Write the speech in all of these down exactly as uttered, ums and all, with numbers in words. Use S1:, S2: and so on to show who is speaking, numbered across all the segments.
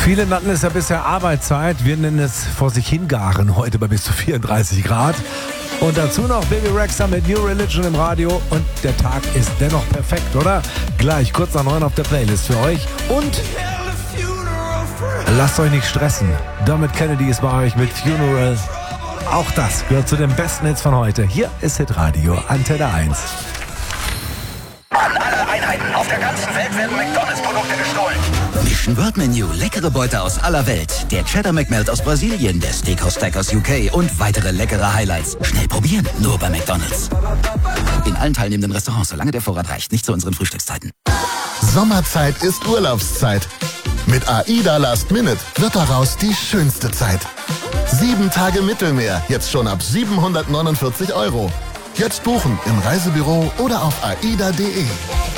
S1: Viele nannten es ja bisher Arbeitszeit. Wir nennen es vor sich hingaren heute bei bis zu vierunddreißig Grad. Und dazu noch Baby Rexha mit New Religion im Radio. Und der Tag ist dennoch perfekt, oder? Gleich kurz nach neun auf der Playlist für euch. Und lasst euch nicht stressen. Dermot Kennedy ist bei euch mit Funeral. Auch das gehört zu den besten Hits von heute. Hier ist Hitradio Antenne eins.
S2: An alle Einheiten auf der ganzen Welt werden McDonalds-Produkte gestohlen.
S3: Mission World Menu, leckere Beute aus aller Welt. Der Cheddar McMelt aus Brasilien, der Steakhouse Stack aus U K und weitere leckere Highlights. Schnell probieren, nur bei McDonalds. In allen teilnehmenden Restaurants, solange der Vorrat reicht, nicht zu unseren Frühstückszeiten.
S4: Sommerzeit ist Urlaubszeit. Mit AIDA Last Minute wird daraus die schönste Zeit. Sieben Tage Mittelmeer, jetzt schon ab siebenhundertneunundvierzig Euro. Jetzt buchen im Reisebüro oder auf aida punkt de.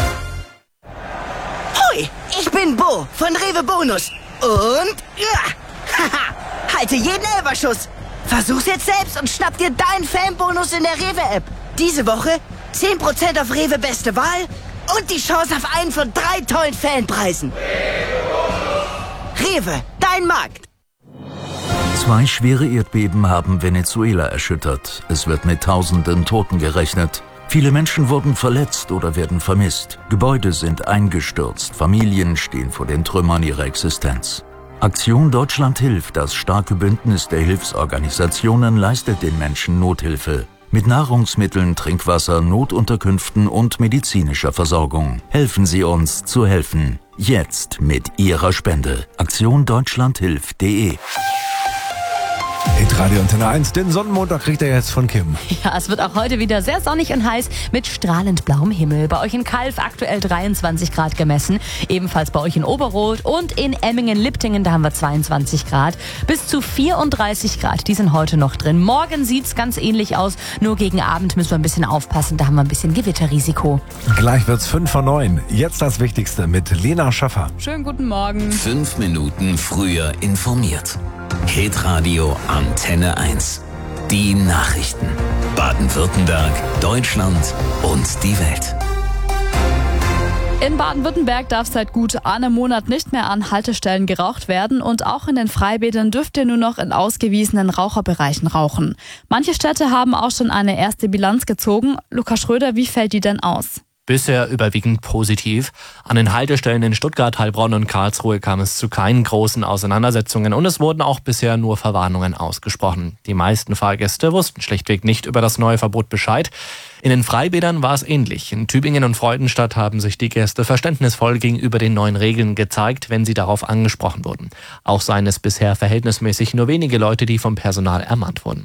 S5: Hoi, ich bin Bo von Rewe Bonus. Und ja, haha, halte jeden Elferschuss. Versuch's jetzt selbst und schnapp dir deinen Fanbonus in der Rewe-App. Diese Woche zehn Prozent auf Rewe Beste Wahl und die Chance auf einen von drei tollen Fanpreisen. Rewe, dein Markt.
S6: Zwei schwere Erdbeben haben Venezuela erschüttert. Es wird mit tausenden Toten gerechnet. Viele Menschen wurden verletzt oder werden vermisst. Gebäude sind eingestürzt. Familien stehen vor den Trümmern ihrer Existenz. Aktion Deutschland hilft, das starke Bündnis der Hilfsorganisationen, leistet den Menschen Nothilfe. Mit Nahrungsmitteln, Trinkwasser, Notunterkünften und medizinischer Versorgung. Helfen Sie uns zu helfen. Jetzt mit Ihrer Spende. Aktion Deutschland hilft punkt de.
S1: Hitradio Antenne eins, den Sonnenmontag kriegt er jetzt von Kim.
S7: Ja, es wird auch heute wieder sehr sonnig und heiß mit strahlend blauem Himmel. Bei euch in Calw aktuell dreiundzwanzig Grad gemessen. Ebenfalls bei euch in Oberrot und in Emmingen-Liptingen, da haben wir zweiundzwanzig Grad. Bis zu vierunddreißig Grad, die sind heute noch drin. Morgen sieht's ganz ähnlich aus, nur gegen Abend müssen wir ein bisschen aufpassen, da haben wir ein bisschen Gewitterrisiko.
S1: Gleich wird's fünf vor neun. Jetzt das Wichtigste mit Lena Schaffer.
S8: Schönen guten Morgen.
S3: Fünf Minuten früher informiert. Hitradio Antenne eins. Die Nachrichten. Baden-Württemberg, Deutschland und die Welt.
S8: In Baden-Württemberg darf seit gut einem Monat nicht mehr an Haltestellen geraucht werden und auch in den Freibädern dürft ihr nur noch in ausgewiesenen Raucherbereichen rauchen. Manche Städte haben auch schon eine erste Bilanz gezogen. Lukas Schröder, wie fällt die denn aus?
S9: Bisher überwiegend positiv. An den Haltestellen in Stuttgart, Heilbronn und Karlsruhe kam es zu keinen großen Auseinandersetzungen und es wurden auch bisher nur Verwarnungen ausgesprochen. Die meisten Fahrgäste wussten schlichtweg nicht über das neue Verbot Bescheid. In den Freibädern war es ähnlich. In Tübingen und Freudenstadt haben sich die Gäste verständnisvoll gegenüber den neuen Regeln gezeigt, wenn sie darauf angesprochen wurden. Auch seien es bisher verhältnismäßig nur wenige Leute, die vom Personal ermahnt wurden.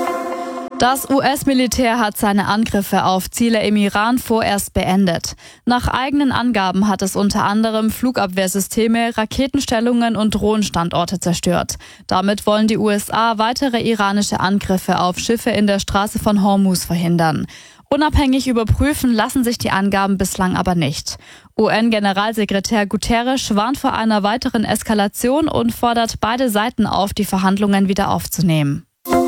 S8: Das U S-Militär hat seine Angriffe auf Ziele im Iran vorerst beendet. Nach eigenen Angaben hat es unter anderem Flugabwehrsysteme, Raketenstellungen und Drohnenstandorte zerstört. Damit wollen die U S A weitere iranische Angriffe auf Schiffe in der Straße von Hormuz verhindern. Unabhängig überprüfen lassen sich die Angaben bislang aber nicht. U N-Generalsekretär Guterres warnt vor einer weiteren Eskalation und fordert beide Seiten auf, die Verhandlungen wieder aufzunehmen.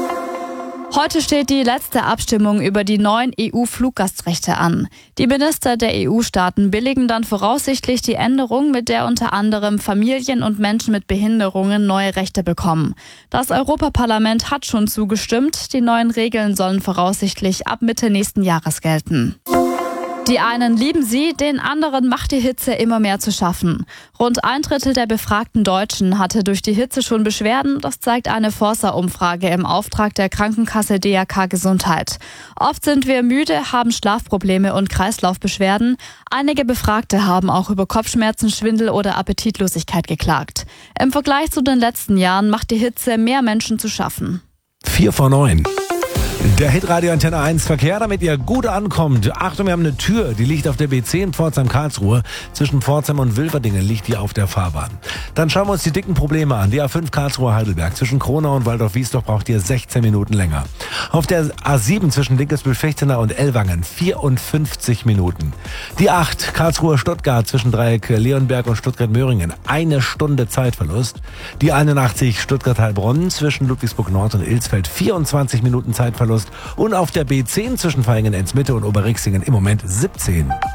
S8: Heute steht die letzte Abstimmung über die neuen E U-Fluggastrechte an. Die Minister der E U-Staaten billigen dann voraussichtlich die Änderung, mit der unter anderem Familien und Menschen mit Behinderungen neue Rechte bekommen. Das Europaparlament hat schon zugestimmt. Die neuen Regeln sollen voraussichtlich ab Mitte nächsten Jahres gelten. Die einen lieben sie, den anderen macht die Hitze immer mehr zu schaffen. Rund ein Drittel der befragten Deutschen hatte durch die Hitze schon Beschwerden. Das zeigt eine Forsa-Umfrage im Auftrag der Krankenkasse D R K Gesundheit. Oft sind wir müde, haben Schlafprobleme und Kreislaufbeschwerden. Einige Befragte haben auch über Kopfschmerzen, Schwindel oder Appetitlosigkeit geklagt. Im Vergleich zu den letzten Jahren macht die Hitze mehr Menschen zu schaffen.
S1: Vier vor neun. Der Hitradio Antenne eins Verkehr, damit ihr gut ankommt. Achtung, wir haben eine Tür, die liegt auf der B zehn Pforzheim-Karlsruhe. Zwischen Pforzheim und Wilverdingen liegt die auf der Fahrbahn. Dann schauen wir uns die dicken Probleme an. Die A fünf Karlsruhe-Heidelberg. Zwischen Kronau und Waldorf-Wiesdorf braucht ihr sechzehn Minuten länger. Auf der A sieben zwischen Dinkelsbühl-Fechtener und Ellwangen vierundfünfzig Minuten. Die acht Karlsruhe-Stuttgart zwischen Dreieck Leonberg und Stuttgart-Möhringen. Eine Stunde Zeitverlust. Die einundachtzig Stuttgart-Heilbronn zwischen Ludwigsburg-Nord und Ilsfeld. vierundzwanzig Minuten Zeitverlust. Und auf der B zehn zwischen Vaihingen-Ensmitte und Oberrixingen im Moment siebzehn.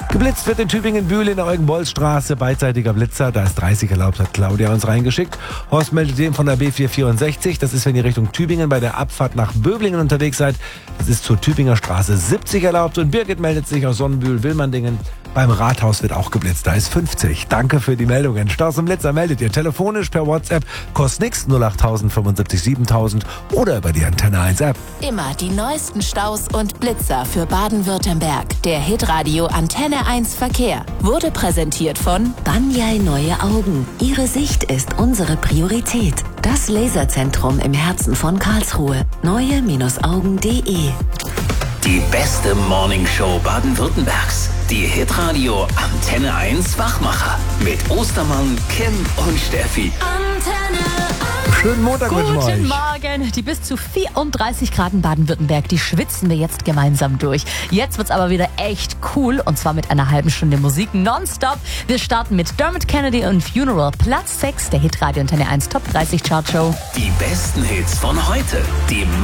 S1: Geblitzt wird in Tübingen-Bühl in der Eugen-Bolz-Straße, beidseitiger Blitzer, da ist dreißig erlaubt, hat Claudia uns reingeschickt. Horst meldet den von der B vier vierundsechzig, das ist, wenn ihr Richtung Tübingen bei der Abfahrt nach Böblingen unterwegs seid. Das ist zur Tübinger Straße siebzig erlaubt und Birgit meldet sich aus Sonnenbühl-Wilmandingen. Beim Rathaus wird auch geblitzt, da ist fünfzig. Danke für die Meldungen. Staus und Blitzer meldet ihr telefonisch per WhatsApp, kostet nix, null acht null sieben fünf siebentausend oder über die Antenne eins App.
S10: Immer die neuesten Staus und Blitzer für Baden-Württemberg. Der Hitradio Antenne eins Verkehr wurde präsentiert von
S11: Banyai Neue Augen. Ihre Sicht ist unsere Priorität. Das Laserzentrum im Herzen von Karlsruhe. neue Augen punkt de.
S3: Die beste Morningshow Baden-Württembergs. Die Hitradio Antenne eins Wachmacher. Mit Ostermann, Kim und Steffi.
S10: Antenne eins.
S1: Schönen Montag wünschen wir euch.
S7: Guten Morgen. Die bis zu vierunddreißig Grad in Baden-Württemberg, die schwitzen wir jetzt gemeinsam durch. Jetzt wird's aber wieder echt cool und zwar mit einer halben Stunde Musik nonstop. Wir starten mit Dermot Kennedy und Funeral, Platz sechs der Hitradio Antenne eins Top dreißig Chartshow.
S3: Die besten Hits von heute. Die